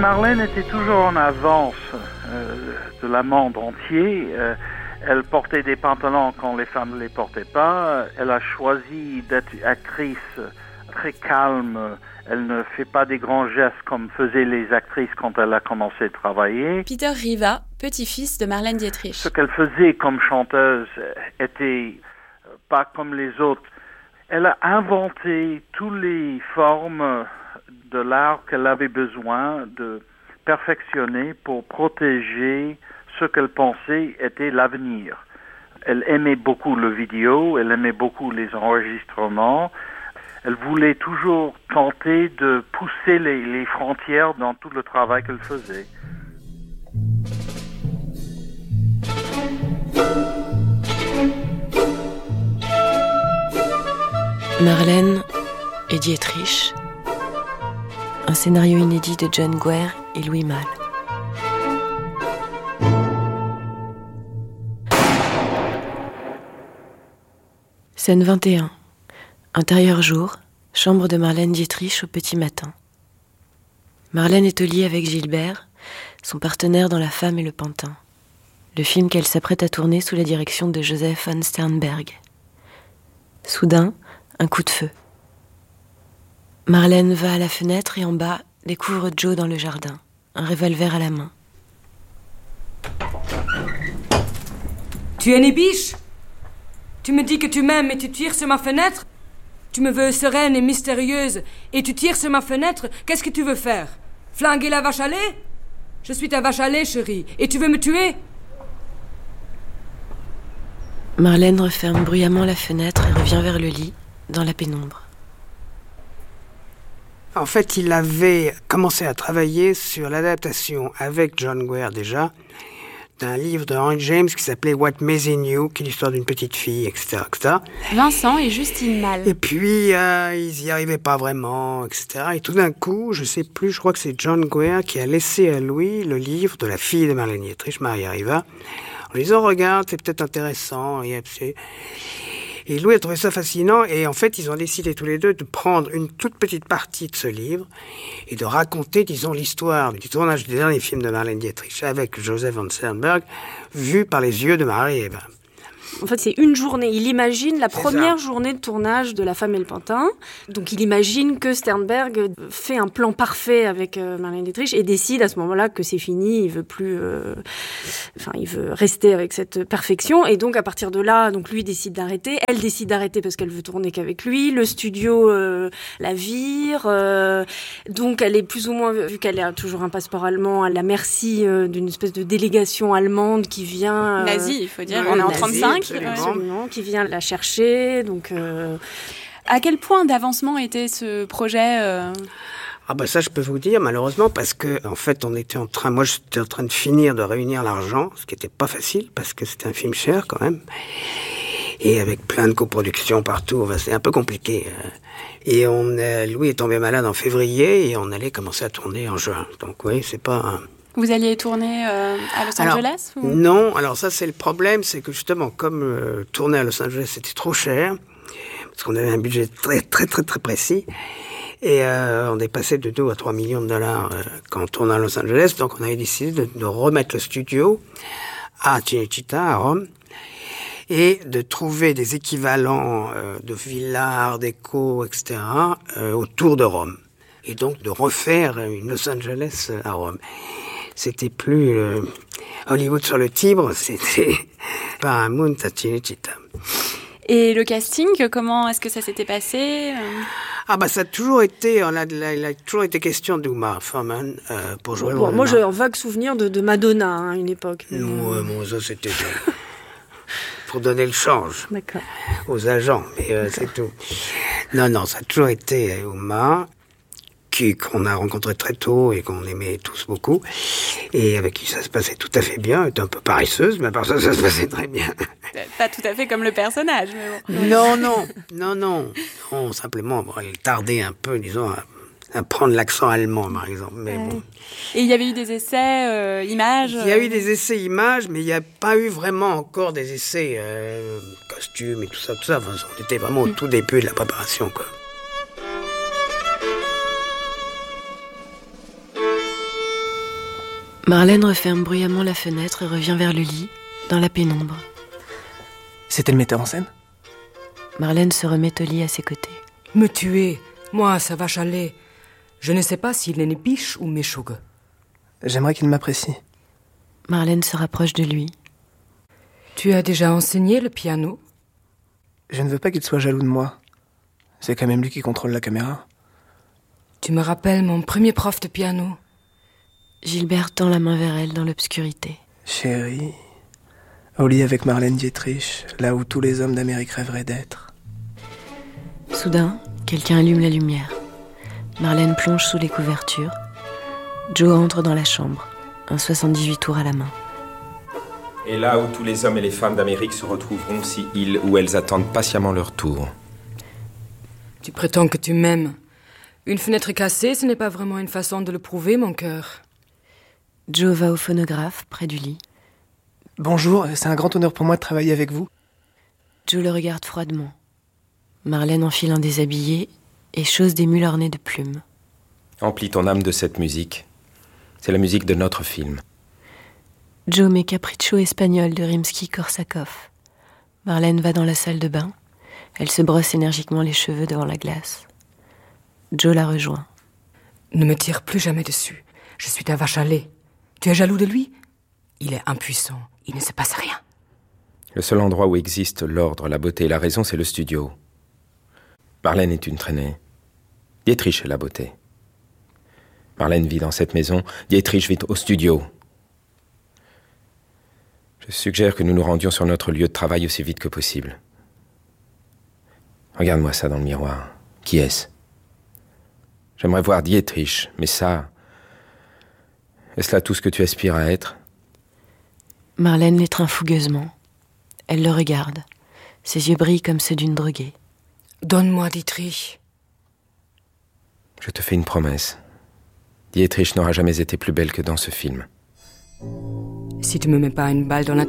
Marlène était toujours en avance de la monde entier. Elle portait des pantalons quand les femmes ne les portaient pas. Elle a choisi d'être actrice très calme. Elle ne fait pas des grands gestes comme faisaient les actrices quand elle a commencé à travailler. Peter Riva, petit-fils de Marlène Dietrich. Ce qu'elle faisait comme chanteuse était pas comme les autres. Elle a inventé toutes les formes de l'art qu'elle avait besoin de perfectionner pour protéger ce qu'elle pensait était l'avenir. Elle aimait beaucoup le vidéo, elle aimait beaucoup les enregistrements. Elle voulait toujours tenter de pousser les frontières dans tout le travail qu'elle faisait. Marlène et Dietrich. Un scénario inédit de John Guare et Louis Malle. Scène 21. Intérieur jour, chambre de Marlène Dietrich au petit matin. Marlène est au lit avec Gilbert, son partenaire dans La femme et le pantin, le film qu'elle s'apprête à tourner sous la direction de Joseph von Sternberg. Soudain, un coup de feu. Marlène va à la fenêtre et en bas, découvre Joe dans le jardin, un revolver à la main. Tu es une biche. Tu me dis que tu m'aimes et tu tires sur ma fenêtre. Tu me veux sereine et mystérieuse et tu tires sur ma fenêtre. Qu'est-ce que tu veux faire? Flinguer la vache à lait? Je suis ta vache à lait, chérie, et tu veux me tuer? Marlène referme bruyamment la fenêtre et revient vers le lit, dans la pénombre. En fait, il avait commencé à travailler sur l'adaptation avec John Guare déjà, d'un livre de Henry James qui s'appelait What Maisie Knew, qui est l'histoire d'une petite fille, etc., etc. Vincent et Justine Malle. Et puis, ils y arrivaient pas vraiment, etc. Et tout d'un coup, je sais plus, je crois que c'est John Guare qui a laissé à Louis le livre de la fille de Marlène Dietrich, Maria Riva, en lui disant, regarde, c'est peut-être intéressant. Et Louis a trouvé ça fascinant et en fait, ils ont décidé tous les deux de prendre une toute petite partie de ce livre et de raconter, disons, l'histoire du tournage du dernier film de Marlène Dietrich avec Joseph von Sternberg, vu par les yeux de Marie-Ève. En fait, c'est une journée. Il imagine la première journée de tournage de La femme et le pantin. Donc, il imagine que Sternberg fait un plan parfait avec Marlène Dietrich et décide à ce moment-là que c'est fini. Il veut plus, il veut rester avec cette perfection. Et donc, à partir de là, donc lui décide d'arrêter. Elle décide d'arrêter parce qu'elle veut tourner qu'avec lui. Le studio la vire. Donc, elle est plus ou moins, vu qu'elle a toujours un passeport allemand, à la merci d'une espèce de délégation allemande qui vient. Nazie, il faut dire. On est en 35. Absolument, qui vient la chercher. Donc, à quel point d'avancement était ce projet Ah bah ça, je peux vous dire, malheureusement, parce que en fait, moi, j'étais en train de finir de réunir l'argent, ce qui était pas facile, parce que c'était un film cher quand même, et avec plein de coproductions partout. Enfin, c'est un peu compliqué. Et Louis est tombé malade en février, et on allait commencer à tourner en juin. Donc oui, c'est pas. Vous alliez tourner à Los Angeles ou... Non, alors ça c'est le problème, c'est que justement comme tourner à Los Angeles c'était trop cher, parce qu'on avait un budget très très très très précis, et on est passé de 2 à 3 millions de dollars quand on tournait à Los Angeles, donc on avait décidé de remettre le studio à Cinecittà, à Rome, et de trouver des équivalents de villas, art déco, etc. Autour de Rome, et donc de refaire une Los Angeles à Rome. C'était plus Hollywood sur le Tibre, c'était Paramount à Cinecittà. Et le casting, comment est-ce que ça s'était passé Ah bah ça a toujours été, il a toujours été question d'Uma Thurman pour jouer le rôle. Moi j'ai un vague souvenir de Madonna à une époque. Bon, ça c'était pour donner le change aux agents, mais c'est tout. Non, ça a toujours été Uma. Qu'on a rencontré très tôt et qu'on aimait tous beaucoup, et avec qui ça se passait tout à fait bien. Elle était un peu paresseuse, mais à part ça se passait très bien. Pas tout à fait comme le personnage, mais bon. Non, simplement, elle tardait un peu, disons, à prendre l'accent allemand, par exemple. Mais bon. Et il y avait eu des essais images Il y a eu des essais images, mais il n'y a pas eu vraiment encore des essais costumes et tout ça. Enfin, on était vraiment au tout début de la préparation, quoi. Marlène referme bruyamment la fenêtre et revient vers le lit, dans la pénombre. C'était le metteur en scène ? Marlène se remet au lit à ses côtés. Me tuer, moi, ça va chaler. Je ne sais pas s'il est biche ou méchougue. J'aimerais qu'il m'apprécie. Marlène se rapproche de lui. Tu as déjà enseigné le piano ? Je ne veux pas qu'il soit jaloux de moi. C'est quand même lui qui contrôle la caméra. Tu me rappelles mon premier prof de piano. Gilbert tend la main vers elle dans l'obscurité. Chérie, au lit avec Marlène Dietrich, là où tous les hommes d'Amérique rêveraient d'être. Soudain, quelqu'un allume la lumière. Marlène plonge sous les couvertures. Joe entre dans la chambre, un 78 tours à la main. Et là où tous les hommes et les femmes d'Amérique se retrouveront si ils ou elles attendent patiemment leur tour. Tu prétends que tu m'aimes. Une fenêtre cassée, ce n'est pas vraiment une façon de le prouver, mon cœur. Joe va au phonographe, près du lit. Bonjour, c'est un grand honneur pour moi de travailler avec vous. Joe le regarde froidement. Marlène enfile un déshabillé et chausse des mules ornées de plumes. Emplis ton âme de cette musique. C'est la musique de notre film. Joe met Capriccio espagnol de Rimsky-Korsakov. Marlène va dans la salle de bain. Elle se brosse énergiquement les cheveux devant la glace. Joe la rejoint. Ne me tire plus jamais dessus. Je suis ta vache à lait. Tu es jaloux de lui ? Il est impuissant. Il ne se passe rien. Le seul endroit où existe l'ordre, la beauté et la raison, c'est le studio. Marlène est une traînée. Dietrich est la beauté. Marlène vit dans cette maison. Dietrich vit au studio. Je suggère que nous nous rendions sur notre lieu de travail aussi vite que possible. Regarde-moi ça dans le miroir. Qui est-ce ? J'aimerais voir Dietrich, mais ça... Est-ce là tout ce que tu aspires à être ? Marlène l'étreint fougueusement. Elle le regarde. Ses yeux brillent comme ceux d'une droguée. Donne-moi Dietrich. Je te fais une promesse. Dietrich n'aura jamais été plus belle que dans ce film. Si tu me mets pas une balle dans la tête,